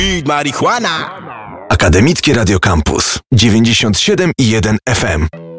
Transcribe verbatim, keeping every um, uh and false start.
i marihuana. Akademickie Radio Campus dziewięćdziesiąt siedem i jeden F M.